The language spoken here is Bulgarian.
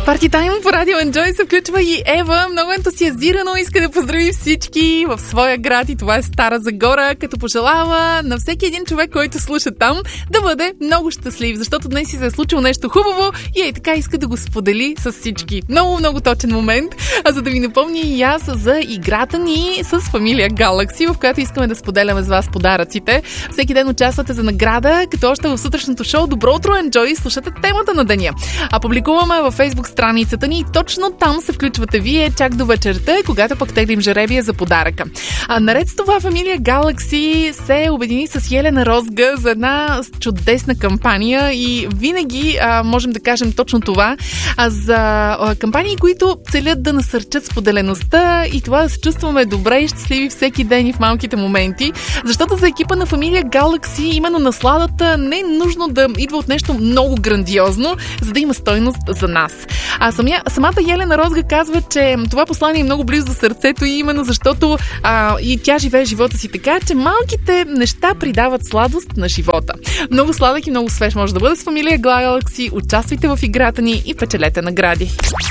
Парти тайм по Радио Enjoy се включва и Ева. Много ентусиазирано иска да поздрави всички в своя град и това е Стара Загора, като пожелава на всеки един човек, който слуша там, да бъде много щастлив, защото днес си се е случило нещо хубаво и така иска да го сподели с всички. Много, много точен момент, за да ви напомня и аз за играта ни с фамилия Galaxy, в която искаме да споделяме с вас подаръците. Всеки ден участвате за награда, като още в сутрешното шоу Добро утро, Enjoy, слушате темата на деня. А публикуваме във Facebook страницата ни и точно там се включвате вие чак до вечерта, когато пък теглим жеребия за подаръка. Наред с това фамилия Galaxy се обедини с Елена Розга за една чудесна кампания и винаги можем да кажем точно това за кампании, които целят да насърчат споделеността и това да се чувстваме добре и щастливи всеки ден и в малките моменти, защото за екипа на фамилия Galaxy именно насладата не е нужно да идва от нещо много грандиозно, за да има стойност за нас. Самата Елена Розга казва, че това послание е много близо до сърцето и именно защото и тя живее живота си така, че малките неща придават сладост на живота. Много сладък и много свеж може да бъде с фамилия Galaxy. Участвайте в играта ни и печелете награди.